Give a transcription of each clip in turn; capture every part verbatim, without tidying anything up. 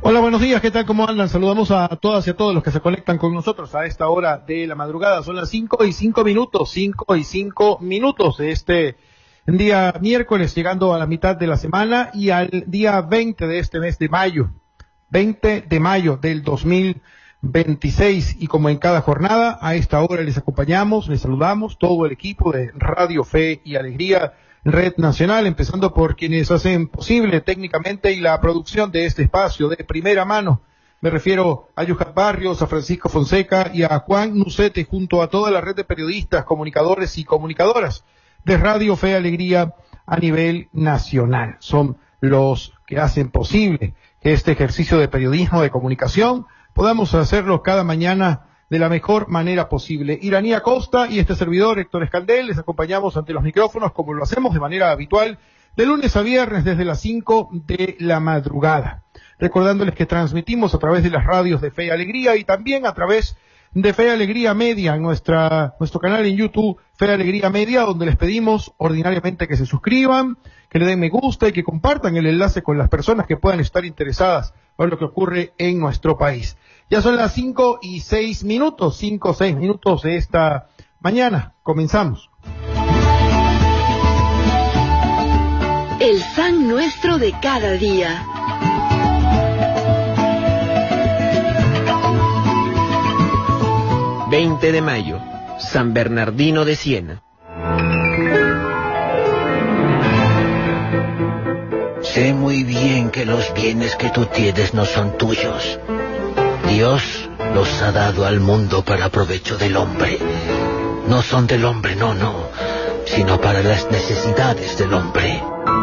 Hola, buenos días, ¿qué tal? ¿Cómo andan? Saludamos a todas y a todos los que se conectan con nosotros a esta hora de la madrugada. Son las cinco y cinco minutos, cinco y cinco minutos de este día miércoles, llegando a la mitad de la semana y al día veinte de este mes de mayo, veinte de mayo del dos mil veintiséis. Y como en cada jornada, a esta hora les acompañamos, les saludamos todo el equipo de Radio Fe y Alegría, Red Nacional, empezando por quienes hacen posible técnicamente y la producción de este espacio de primera mano. Me refiero a Yuhat Barrios, a Francisco Fonseca y a Juan Nucete, junto a toda la red de periodistas, comunicadores y comunicadoras de Radio Fe y Alegría a nivel nacional. Son los que hacen posible que este ejercicio de periodismo, de comunicación, podamos hacerlo cada mañana de la mejor manera posible. Iranía Costa y este servidor, Héctor Escandel, les acompañamos ante los micrófonos como lo hacemos de manera habitual, de lunes a viernes desde las cinco de la madrugada. Recordándoles que transmitimos a través de las radios de Fe y Alegría y también a través de Fe y Alegría Media, en nuestra, nuestro canal en YouTube, Fe y Alegría Media, donde les pedimos ordinariamente que se suscriban, que le den me gusta y que compartan el enlace con las personas que puedan estar interesadas por lo que ocurre en nuestro país. Ya son las cinco y seis minutos, cinco o seis minutos de esta mañana. Comenzamos. El pan nuestro de cada día. veinte de mayo, San Bernardino de Siena. Sé muy bien que los bienes que tú tienes no son tuyos. Dios los ha dado al mundo para provecho del hombre. No son del hombre, no, no, sino para las necesidades del hombre.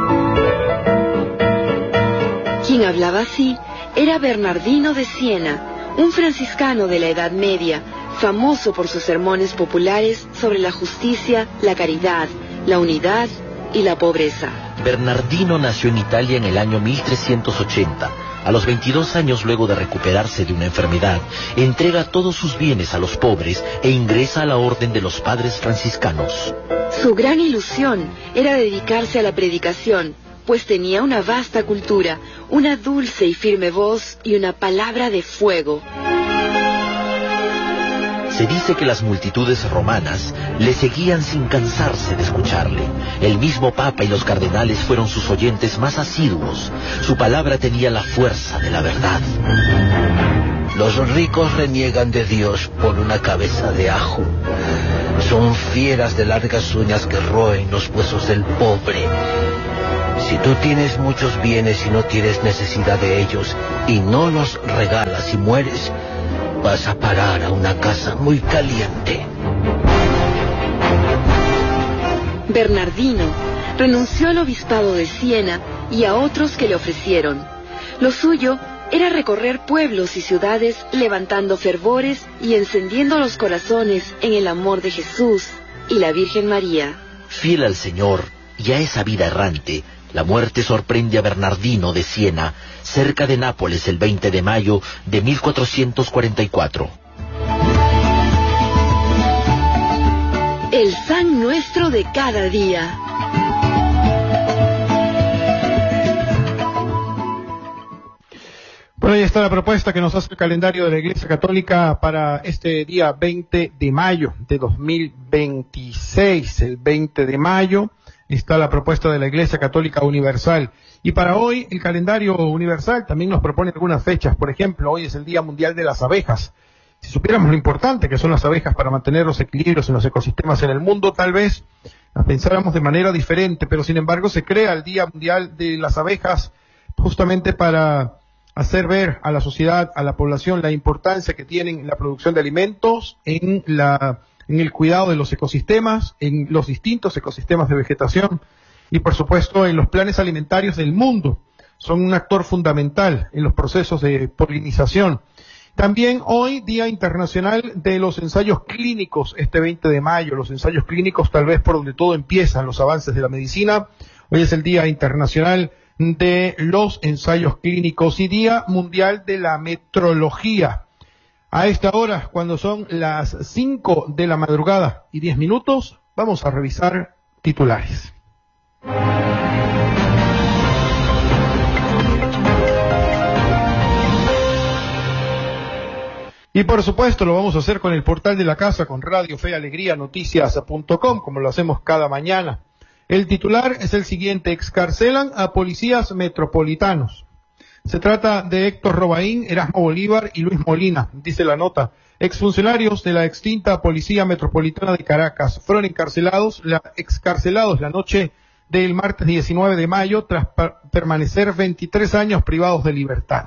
Quien hablaba así era Bernardino de Siena, un franciscano de la Edad Media, famoso por sus sermones populares sobre la justicia, la caridad, la unidad y la pobreza. Bernardino nació en Italia en el año mil trescientos ochenta. A los veintidós años, luego de recuperarse de una enfermedad, entrega todos sus bienes a los pobres e ingresa a la orden de los padres franciscanos. Su gran ilusión era dedicarse a la predicación, pues tenía una vasta cultura, una dulce y firme voz y una palabra de fuego. Se dice que las multitudes romanas le seguían sin cansarse de escucharle. El mismo Papa y los cardenales fueron sus oyentes más asiduos. Su palabra tenía la fuerza de la verdad. Los ricos reniegan de Dios por una cabeza de ajo. Son fieras de largas uñas que roen los huesos del pobre. Si tú tienes muchos bienes y no tienes necesidad de ellos, y no los regalas y mueres, vas a parar a una casa muy caliente. Bernardino renunció al obispado de Siena y a otros que le ofrecieron. Lo suyo era recorrer pueblos y ciudades levantando fervores y encendiendo los corazones en el amor de Jesús y la Virgen María. Fiel al Señor y a esa vida errante, la muerte sorprende a Bernardino de Siena, cerca de Nápoles, el veinte de mayo de mil cuatrocientos cuarenta y cuatro. El pan nuestro de cada día. Bueno, ahí está la propuesta que nos hace el calendario de la Iglesia Católica para este día veinte de mayo de dos mil veintiséis. El veinte de mayo está la propuesta de la Iglesia Católica Universal. Y para hoy, el calendario universal también nos propone algunas fechas. Por ejemplo, hoy es el Día Mundial de las Abejas. Si supiéramos lo importante que son las abejas para mantener los equilibrios en los ecosistemas en el mundo, tal vez las pensáramos de manera diferente, pero sin embargo se crea el Día Mundial de las Abejas justamente para hacer ver a la sociedad, a la población, la importancia que tienen en la producción de alimentos, en la en el cuidado de los ecosistemas, en los distintos ecosistemas de vegetación y por supuesto en los planes alimentarios del mundo. Son un actor fundamental en los procesos de polinización. También hoy, Día Internacional de los Ensayos Clínicos, este veinte de mayo, los ensayos clínicos tal vez por donde todo empiezan los avances de la medicina. Hoy es el Día Internacional de los Ensayos Clínicos y Día Mundial de la Metrología. A esta hora, cuando son las cinco de la madrugada y diez minutos, vamos a revisar titulares. Y por supuesto lo vamos a hacer con el portal de la casa, con Radio Fe y Alegría Noticias punto com, como lo hacemos cada mañana. El titular es el siguiente: excarcelan a policías metropolitanos. Se trata de Héctor Robaín, Erasmo Bolívar y Luis Molina, dice la nota. Exfuncionarios de la extinta Policía Metropolitana de Caracas fueron encarcelados la, excarcelados la noche del martes diecinueve de mayo tras permanecer veintitrés años privados de libertad.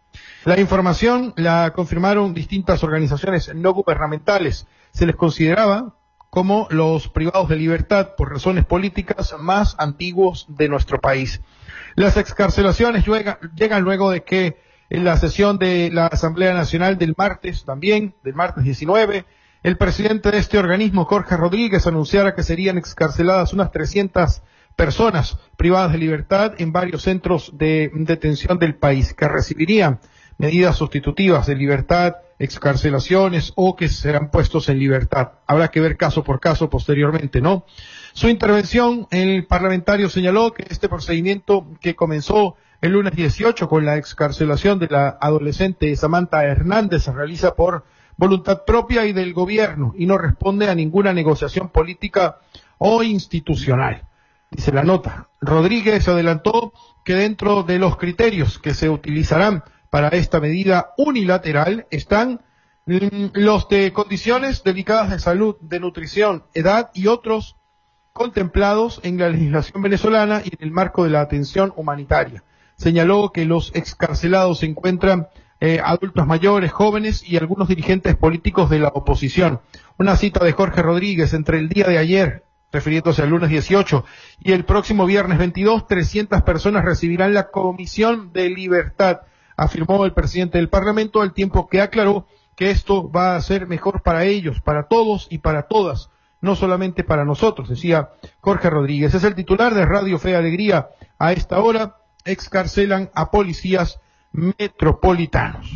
La información la confirmaron distintas organizaciones no gubernamentales. Se les consideraba como los privados de libertad por razones políticas más antiguos de nuestro país. Las excarcelaciones llegan, llegan luego de que en la sesión de la Asamblea Nacional del martes, también del martes diecinueve, el presidente de este organismo, Jorge Rodríguez, anunciara que serían excarceladas unas trescientas personas privadas de libertad en varios centros de detención del país, que recibirían medidas sustitutivas de libertad, excarcelaciones o que serán puestos en libertad. Habrá que ver caso por caso posteriormente, ¿no? Su intervención, el parlamentario señaló que este procedimiento que comenzó el lunes dieciocho con la excarcelación de la adolescente Samantha Hernández se realiza por voluntad propia y del gobierno y no responde a ninguna negociación política o institucional. Dice la nota. Rodríguez adelantó que dentro de los criterios que se utilizarán para esta medida unilateral están mm, los de condiciones delicadas de salud, de nutrición, edad y otros contemplados en la legislación venezolana y en el marco de la atención humanitaria. Señaló que los excarcelados se encuentran eh, adultos mayores, jóvenes y algunos dirigentes políticos de la oposición. Una cita de Jorge Rodríguez: entre el día de ayer, refiriéndose al lunes dieciocho, y el próximo viernes veintidós, trescientas personas recibirán la Comisión de Libertad, afirmó el presidente del Parlamento, al tiempo que aclaró que esto va a ser mejor para ellos, para todos y para todas, no solamente para nosotros, decía Jorge Rodríguez. Es el titular de Radio Fe y Alegría. A esta hora excarcelan a policías metropolitanos.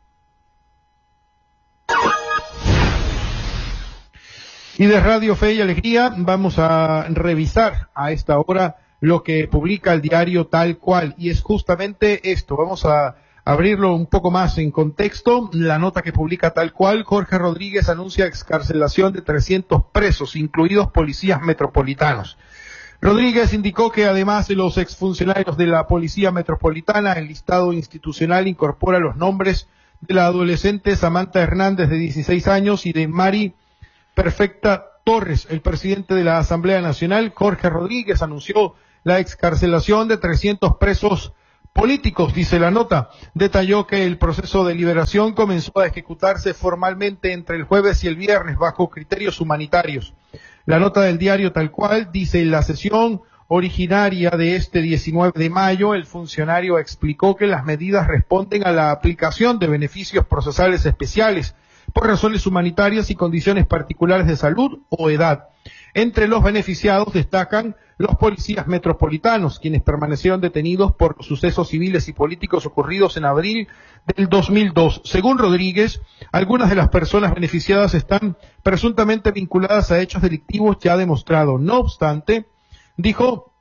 Y de Radio Fe y Alegría vamos a revisar a esta hora lo que publica el diario Tal Cual, y es justamente esto. Vamos a abrirlo un poco más en contexto. La nota que publica Tal Cual: Jorge Rodríguez anuncia excarcelación de trescientos presos, incluidos policías metropolitanos. Rodríguez indicó que además de los exfuncionarios de la Policía Metropolitana, el listado institucional incorpora los nombres de la adolescente Samantha Hernández, de dieciséis años, y de Mari Perfecta Torres. El presidente de la Asamblea Nacional, Jorge Rodríguez, anunció la excarcelación de trescientos presos políticos, dice la nota. Detalló que el proceso de liberación comenzó a ejecutarse formalmente entre el jueves y el viernes bajo criterios humanitarios. La nota del diario Tal Cual dice: en la sesión originaria de este diecinueve de mayo, el funcionario explicó que las medidas responden a la aplicación de beneficios procesales especiales por razones humanitarias y condiciones particulares de salud o edad. Entre los beneficiados destacan los policías metropolitanos, quienes permanecieron detenidos por los sucesos civiles y políticos ocurridos en abril del dos mil dos. Según Rodríguez, algunas de las personas beneficiadas están presuntamente vinculadas a hechos delictivos ya demostrados. No obstante, dijo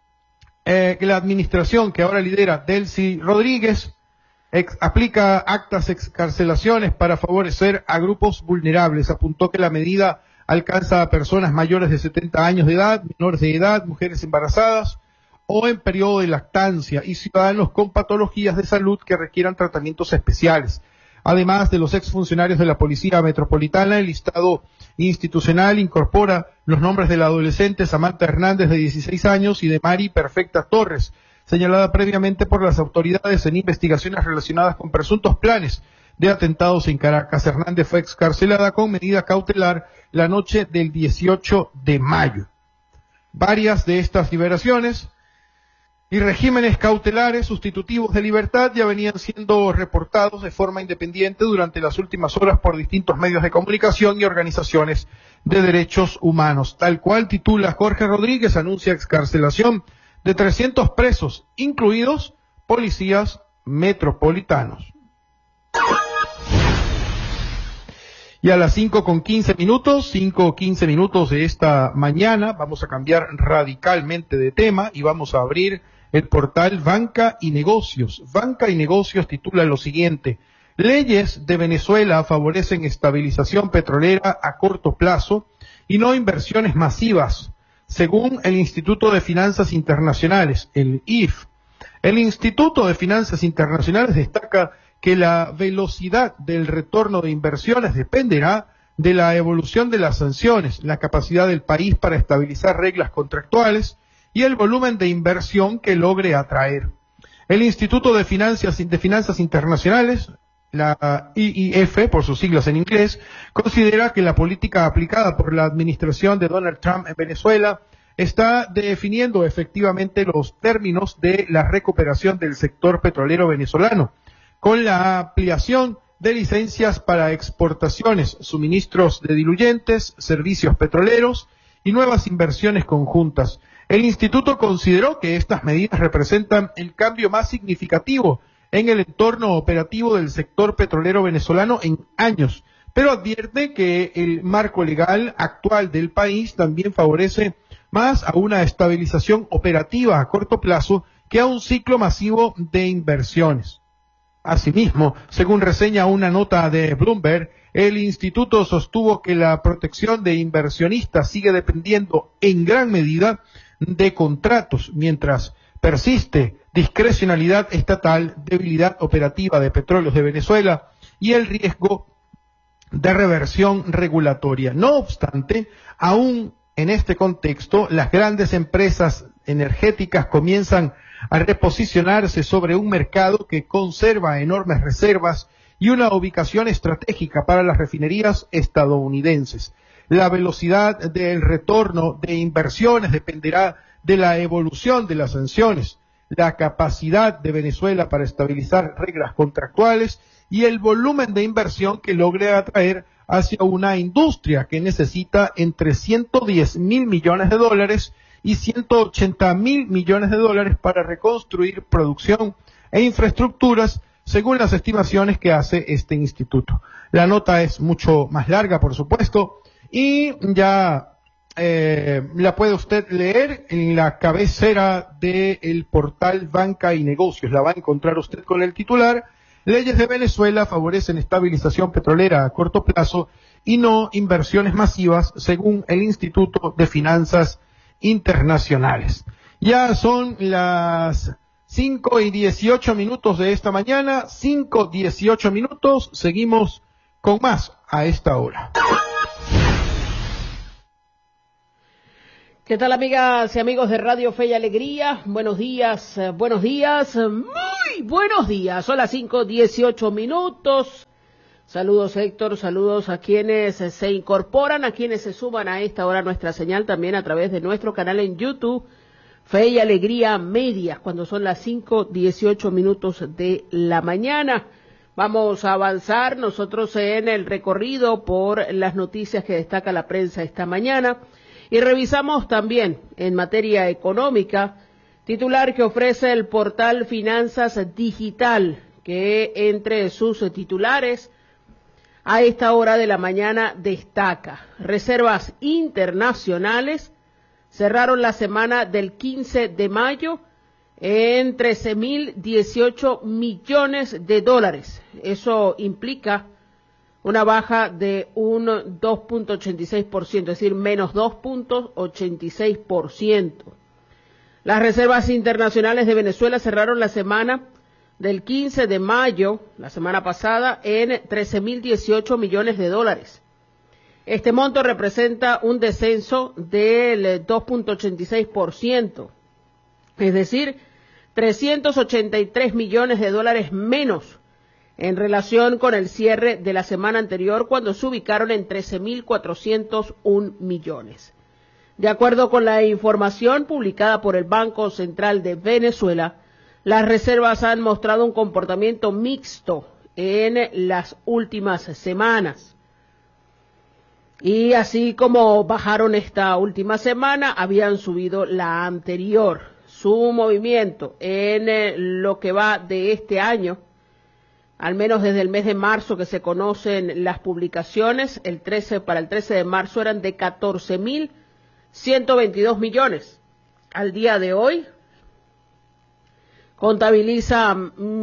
eh, que la administración que ahora lidera Delcy Rodríguez Ex, aplica actas excarcelaciones para favorecer a grupos vulnerables. Apuntó que la medida alcanza a personas mayores de setenta años de edad, menores de edad, mujeres embarazadas o en periodo de lactancia y ciudadanos con patologías de salud que requieran tratamientos especiales. Además de los exfuncionarios de la Policía Metropolitana, el listado institucional incorpora los nombres de la adolescente Samantha Hernández, de dieciséis años, y de Mari Perfecta Torres, señalada previamente por las autoridades en investigaciones relacionadas con presuntos planes de atentados en Caracas. Hernández fue excarcelada con medida cautelar la noche del dieciocho de mayo. Varias de estas liberaciones y regímenes cautelares sustitutivos de libertad ya venían siendo reportados de forma independiente durante las últimas horas por distintos medios de comunicación y organizaciones de derechos humanos. Tal Cual titula: Jorge Rodríguez anuncia excarcelación de trescientos presos, incluidos policías metropolitanos. Y a las cinco con quince minutos, cinco quince minutos de esta mañana, vamos a cambiar radicalmente de tema y vamos a abrir el portal Banca y Negocios. Banca y Negocios titula lo siguiente: Leyes de Venezuela favorecen estabilización petrolera a corto plazo y no inversiones masivas, según el Instituto de Finanzas Internacionales, el I F. El Instituto de Finanzas Internacionales destaca que la velocidad del retorno de inversiones dependerá de la evolución de las sanciones, la capacidad del país para estabilizar reglas contractuales y el volumen de inversión que logre atraer. El Instituto de Finanzas, de Finanzas Internacionales, la I I F, por sus siglas en inglés, considera que la política aplicada por la administración de Donald Trump en Venezuela está definiendo efectivamente los términos de la recuperación del sector petrolero venezolano, con la ampliación de licencias para exportaciones, suministros de diluyentes, servicios petroleros y nuevas inversiones conjuntas. El instituto consideró que estas medidas representan el cambio más significativo en el entorno operativo del sector petrolero venezolano en años, pero advierte que el marco legal actual del país también favorece más a una estabilización operativa a corto plazo que a un ciclo masivo de inversiones. Asimismo, según reseña una nota de Bloomberg, el instituto sostuvo que la protección de inversionistas sigue dependiendo en gran medida de contratos, mientras persiste discrecionalidad estatal, debilidad operativa de Petróleos de Venezuela y el riesgo de reversión regulatoria. No obstante, aún en este contexto, las grandes empresas energéticas comienzan a reposicionarse sobre un mercado que conserva enormes reservas y una ubicación estratégica para las refinerías estadounidenses. La velocidad del retorno de inversiones dependerá de la evolución de las sanciones, la capacidad de Venezuela para estabilizar reglas contractuales y el volumen de inversión que logre atraer hacia una industria que necesita entre ciento diez mil millones de dólares y ciento ochenta mil millones de dólares para reconstruir producción e infraestructuras, según las estimaciones que hace este instituto. La nota es mucho más larga, por supuesto, y ya eh, la puede usted leer en la cabecera del portal Banca y Negocios. La va a encontrar usted con el titular: Leyes de Venezuela favorecen estabilización petrolera a corto plazo y no inversiones masivas, según el Instituto de Finanzas Internacionales. Ya son las cinco y dieciocho minutos de esta mañana, cinco dieciocho minutos, seguimos con más a esta hora. ¿Qué tal, amigas y amigos de Radio Fe y Alegría? Buenos días, eh, buenos días, muy buenos días. Son las cinco dieciocho minutos. Saludos, Héctor, saludos a quienes se incorporan, a quienes se suman a esta hora nuestra señal también a través de nuestro canal en YouTube, Fe y Alegría Media, cuando son las cinco dieciocho minutos de la mañana. Vamos a avanzar nosotros en el recorrido por las noticias que destaca la prensa esta mañana. Y revisamos también en materia económica, titular que ofrece el portal Finanzas Digital, que entre sus titulares a esta hora de la mañana destaca: reservas internacionales cerraron la semana del quince de mayo en trece mil dieciocho millones de dólares. Eso implica una baja de un dos punto ochenta y seis por ciento, es decir, menos dos punto ochenta y seis por ciento. Las reservas internacionales de Venezuela cerraron la semana del quince de mayo, la semana pasada, en trece mil dieciocho millones de dólares. Este monto representa un descenso del dos punto ochenta y seis por ciento, es decir, trescientos ochenta y tres millones de dólares menos en relación con el cierre de la semana anterior, cuando se ubicaron en trece mil cuatrocientos un millones. De acuerdo con la información publicada por el Banco Central de Venezuela, las reservas han mostrado un comportamiento mixto en las últimas semanas. Y así como bajaron esta última semana, habían subido la anterior. Su movimiento en lo que va de este año, al menos desde el mes de marzo que se conocen las publicaciones, el trece para el trece de marzo eran de catorce mil ciento veintidós millones. Al día de hoy, contabiliza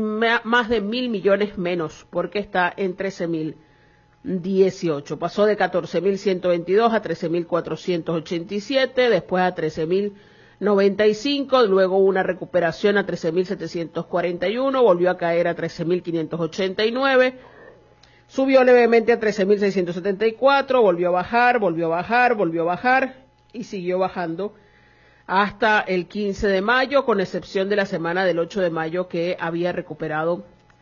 más de mil millones menos, porque está en trece mil dieciocho. Pasó de catorce mil ciento veintidós a trece mil cuatrocientos ochenta y siete, después a trece mil noventa y cinco, luego una recuperación a trece mil setecientos cuarenta y uno, volvió a caer a trece mil quinientos ochenta y nueve, subió levemente a trece mil seiscientos setenta y cuatro, volvió a bajar, volvió a bajar, volvió a bajar y siguió bajando hasta el quince de mayo, con excepción de la semana del ocho de mayo, que había recuperado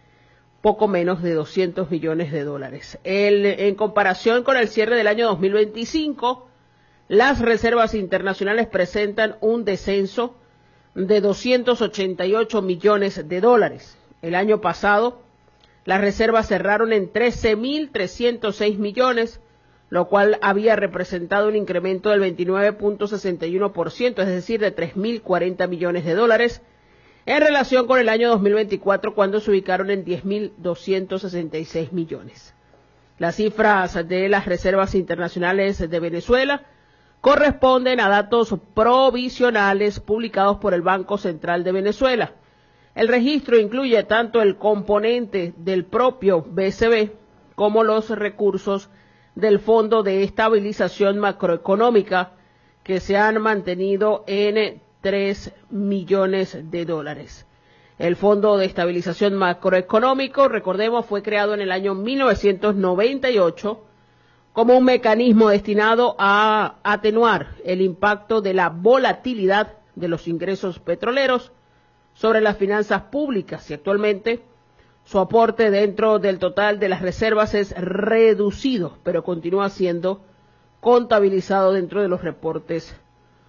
poco menos de doscientos millones de dólares. El, en comparación con el cierre del año dos mil veinticinco, las reservas internacionales presentan un descenso de doscientos ochenta y ocho millones de dólares. El año pasado, las reservas cerraron en trece mil trescientos seis millones, lo cual había representado un incremento del veintinueve punto sesenta y uno por ciento, es decir, de tres mil cuarenta millones de dólares, en relación con el año dos mil veinticuatro, cuando se ubicaron en diez mil doscientos sesenta y seis millones. Las cifras de las reservas internacionales de Venezuela corresponden a datos provisionales publicados por el Banco Central de Venezuela. El registro incluye tanto el componente del propio B C B como los recursos del Fondo de Estabilización Macroeconómica, que se han mantenido en tres millones de dólares. El Fondo de Estabilización Macroeconómico, recordemos, fue creado en el año mil novecientos noventa y ocho como un mecanismo destinado a atenuar el impacto de la volatilidad de los ingresos petroleros sobre las finanzas públicas, y actualmente su aporte dentro del total de las reservas es reducido, pero continúa siendo contabilizado dentro de los reportes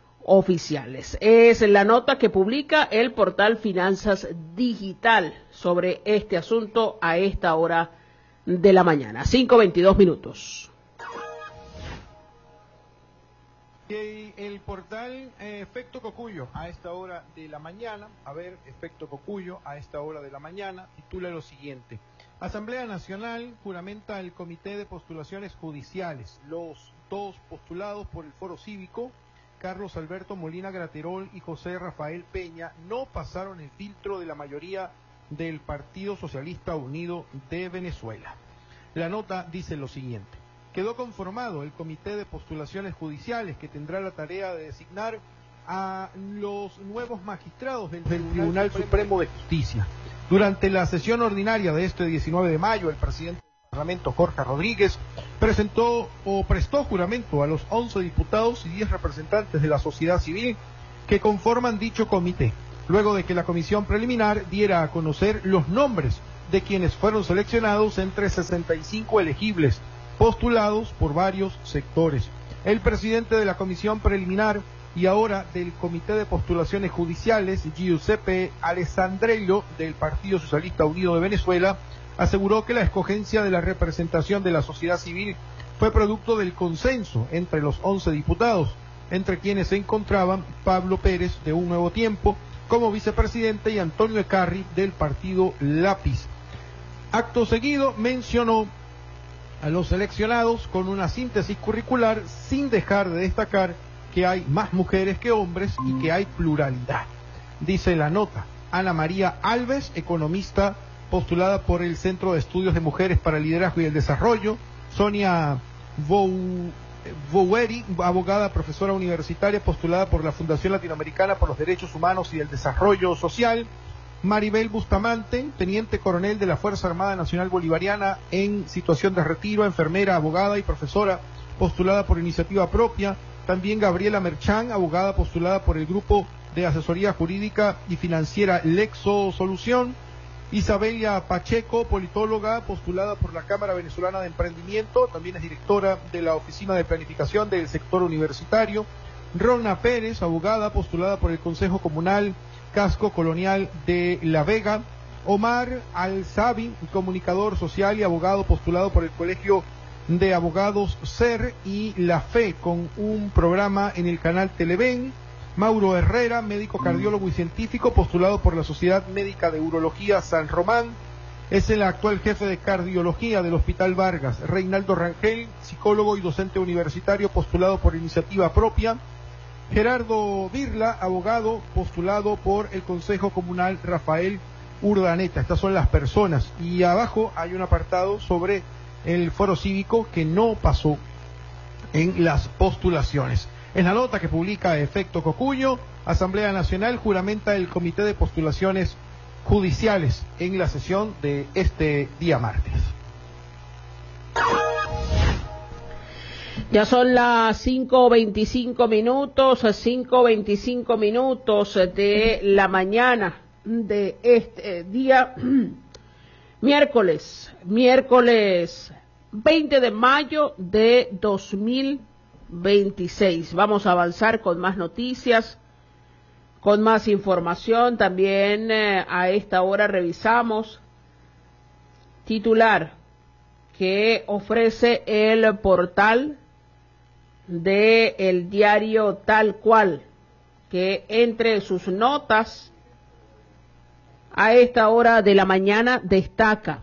oficiales. Es la nota que publica el portal Finanzas Digital sobre este asunto a esta hora de la mañana. cinco veintidós minutos. Y el portal eh, Efecto Cocuyo a esta hora de la mañana, a ver, Efecto Cocuyo a esta hora de la mañana, titula lo siguiente: Asamblea Nacional juramenta el Comité de Postulaciones Judiciales. Los dos postulados por el Foro Cívico, Carlos Alberto Molina Graterol y José Rafael Peña, no pasaron el filtro de la mayoría del Partido Socialista Unido de Venezuela. La nota dice lo siguiente: quedó conformado el Comité de Postulaciones Judiciales, que tendrá la tarea de designar a los nuevos magistrados del, del Tribunal Supremo de Justicia. Durante la sesión ordinaria de este diecinueve de mayo, el presidente del Parlamento, Jorge Rodríguez, presentó o prestó juramento a los once diputados y diez representantes de la sociedad civil que conforman dicho comité, luego de que la comisión preliminar diera a conocer los nombres de quienes fueron seleccionados entre sesenta y cinco elegibles postulados por varios sectores. El presidente de la comisión preliminar y ahora del Comité de Postulaciones Judiciales, Giuseppe Alessandrello, del Partido Socialista Unido de Venezuela, aseguró que la escogencia de la representación de la sociedad civil fue producto del consenso entre los once diputados, entre quienes se encontraban Pablo Pérez, de Un Nuevo Tiempo, como vicepresidente, y Antonio Ecarri, del partido Lápiz. Acto seguido mencionó a los seleccionados con una síntesis curricular, sin dejar de destacar que hay más mujeres que hombres y que hay pluralidad. Dice la nota: Ana María Alves, economista, postulada por el Centro de Estudios de Mujeres para el Liderazgo y el Desarrollo; Sonia Voueri, abogada, profesora universitaria, postulada por la Fundación Latinoamericana por los Derechos Humanos y el Desarrollo Social; Maribel Bustamante, teniente coronel de la Fuerza Armada Nacional Bolivariana en situación de retiro, enfermera, abogada y profesora, postulada por iniciativa propia; también Gabriela Merchán, abogada, postulada por el Grupo de Asesoría Jurídica y Financiera Lexo Solución; Isabelia Pacheco, politóloga, postulada por la Cámara Venezolana de Emprendimiento, también es directora de la Oficina de Planificación del Sector Universitario; Rona Pérez, abogada, postulada por el Consejo Comunal Casco Colonial de La Vega; Omar Alzabi, comunicador social y abogado, postulado por el Colegio de Abogados C E R y La Fe, con un programa en el canal Televen; Mauro Herrera, médico cardiólogo y científico, postulado por la Sociedad Médica de Urología San Román, es el actual jefe de cardiología del Hospital Vargas; Reinaldo Rangel, psicólogo y docente universitario, postulado por iniciativa propia; Gerardo Birla, abogado postulado por el Consejo Comunal Rafael Urdaneta. Estas son las personas. Y abajo hay un apartado sobre el foro cívico que no pasó en las postulaciones. En la nota que publica Efecto Cocuyo, Asamblea Nacional juramenta el Comité de Postulaciones Judiciales en la sesión de este día martes. Ya son las cinco veinticinco minutos, cinco veinticinco minutos de la mañana de este día miércoles, miércoles veinte de mayo de dos mil veintiséis. Vamos a avanzar con más noticias, con más información. También eh, a esta hora revisamos titular que ofrece el portal de el diario Tal Cual, que entre sus notas a esta hora de la mañana destaca: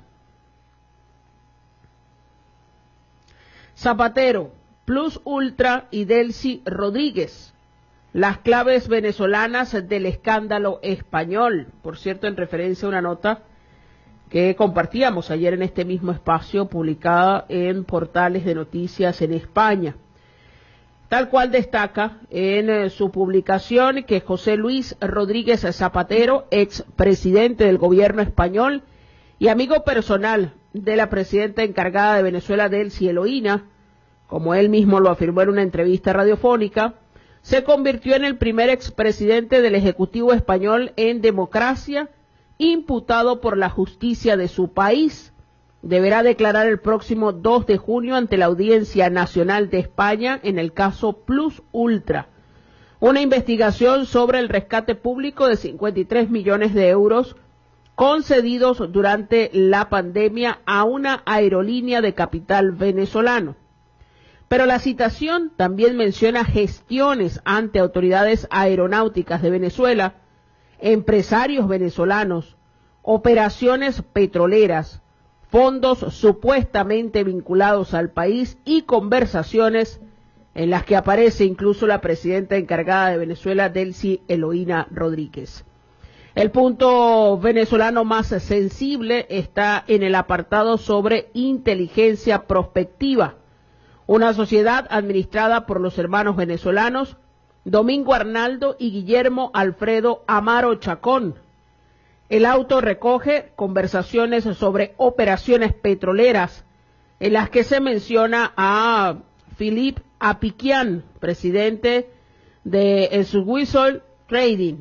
Zapatero, Plus Ultra y Delcy Rodríguez, las claves venezolanas del escándalo español. Por cierto, en referencia a una nota que compartíamos ayer en este mismo espacio, publicada en portales de noticias en España. Tal Cual destaca en eh, su publicación que José Luis Rodríguez Zapatero, expresidente del gobierno español y amigo personal de la presidenta encargada de Venezuela, Delcy Eloína, como él mismo lo afirmó en una entrevista radiofónica, se convirtió en el primer expresidente del Ejecutivo español en democracia, imputado por la justicia de su país. Deberá declarar el próximo dos de junio ante la Audiencia Nacional de España en el caso Plus Ultra, una investigación sobre el rescate público de cincuenta y tres millones de euros concedidos durante la pandemia a una aerolínea de capital venezolano. Pero la citación también menciona gestiones ante autoridades aeronáuticas de Venezuela, empresarios venezolanos, operaciones petroleras, fondos supuestamente vinculados al país y conversaciones en las que aparece incluso la presidenta encargada de Venezuela, Delcy Eloína Rodríguez. El punto venezolano más sensible está en el apartado sobre inteligencia prospectiva, una sociedad administrada por los hermanos venezolanos Domingo Arnaldo y Guillermo Alfredo Amaro Chacón. El auto recoge conversaciones sobre operaciones petroleras en las que se menciona a Philippe Apiquian, presidente de Swisol Trading,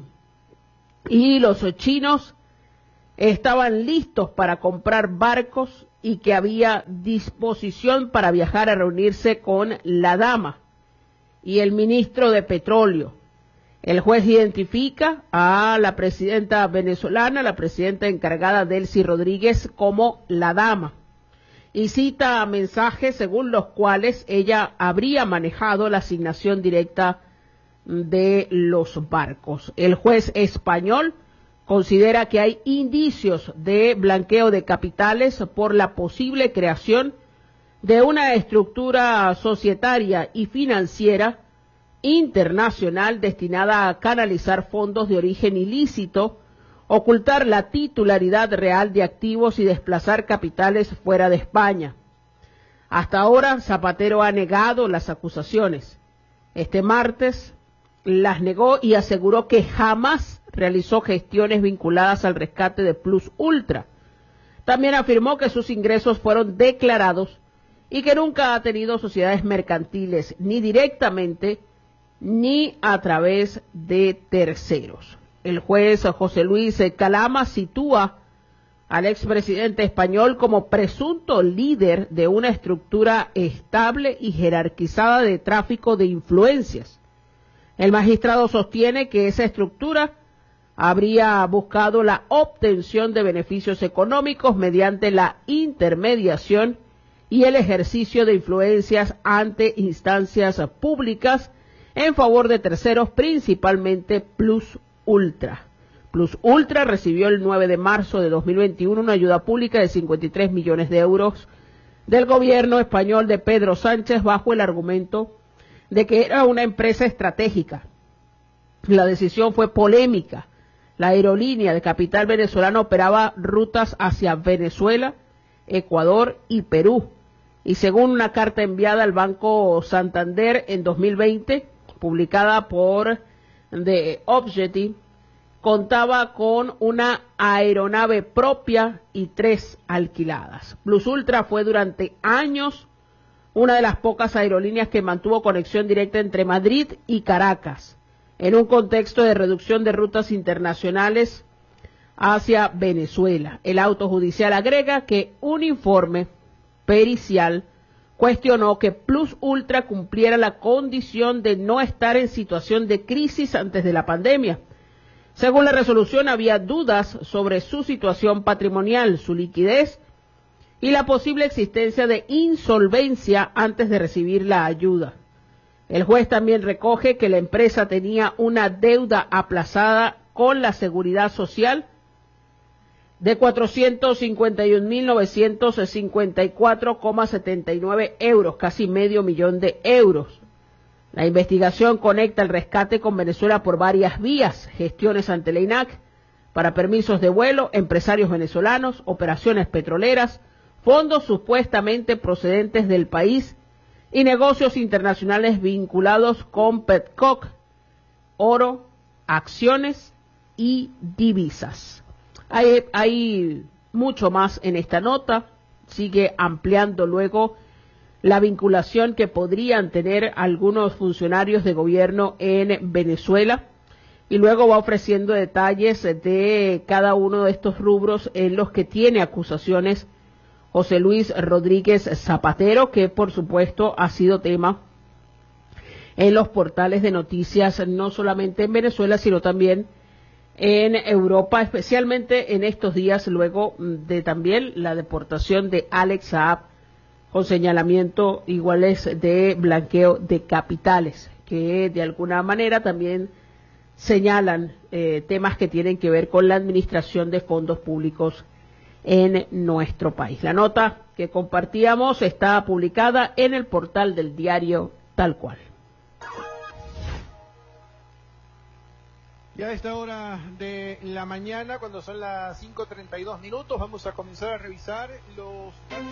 y los chinos estaban listos para comprar barcos y que había disposición para viajar a reunirse con la dama y el ministro de Petróleo. El juez identifica a la presidenta venezolana, la presidenta encargada Delcy Rodríguez, como la dama, y cita mensajes según los cuales ella habría manejado la asignación directa de los barcos. El juez español considera que hay indicios de blanqueo de capitales por la posible creación de una estructura societaria y financiera internacional destinada a canalizar fondos de origen ilícito, ocultar la titularidad real de activos y desplazar capitales fuera de España. Hasta ahora, Zapatero ha negado las acusaciones. Este martes las negó y aseguró que jamás realizó gestiones vinculadas al rescate de Plus Ultra. También afirmó que sus ingresos fueron declarados y que nunca ha tenido sociedades mercantiles, ni directamente ni a través de terceros. El juez José Luis Calama sitúa al expresidente español como presunto líder de una estructura estable y jerarquizada de tráfico de influencias. El magistrado sostiene que esa estructura habría buscado la obtención de beneficios económicos mediante la intermediación y el ejercicio de influencias ante instancias públicas en favor de terceros, principalmente Plus Ultra. Plus Ultra recibió el nueve de marzo de dos mil veintiuno una ayuda pública de cincuenta y tres millones de euros del gobierno español de Pedro Sánchez bajo el argumento de que era una empresa estratégica La decisión fue polémica. La aerolínea de capital venezolana operaba rutas hacia Venezuela, Ecuador y Perú. Y según una carta enviada al Banco Santander en dos mil veinte, publicada por The Objective, contaba con una aeronave propia y tres alquiladas. Plus Ultra fue durante años una de las pocas aerolíneas que mantuvo conexión directa entre Madrid y Caracas, en un contexto de reducción de rutas internacionales hacia Venezuela. El auto judicial agrega que un informe pericial cuestionó que Plus Ultra cumpliera la condición de no estar en situación de crisis antes de la pandemia. Según la resolución, había dudas sobre su situación patrimonial, su liquidez y la posible existencia de insolvencia antes de recibir la ayuda. El juez también recoge que la empresa tenía una deuda aplazada con la Seguridad Social de cuatrocientos cincuenta y un mil novecientos cincuenta y cuatro coma setenta y nueve euros, casi medio millón de euros. La investigación conecta el rescate con Venezuela por varias vías: gestiones ante la I N A C para permisos de vuelo, empresarios venezolanos, operaciones petroleras, fondos supuestamente procedentes del país y negocios internacionales vinculados con Petcock, oro, acciones y divisas. Hay, hay mucho más en esta nota, sigue ampliando luego la vinculación que podrían tener algunos funcionarios de gobierno en Venezuela, y luego va ofreciendo detalles de cada uno de estos rubros en los que tiene acusaciones José Luis Rodríguez Zapatero, que por supuesto ha sido tema en los portales de noticias, no solamente en Venezuela, sino también en Europa, especialmente en estos días, luego de también la deportación de Alex Saab, con señalamiento iguales de blanqueo de capitales, que de alguna manera también señalan eh, temas que tienen que ver con la administración de fondos públicos en nuestro país. La nota que compartíamos está publicada en el portal del diario Tal Cual. Ya a esta hora de la mañana, cuando son las cinco treinta y dos minutos, vamos a comenzar a revisar los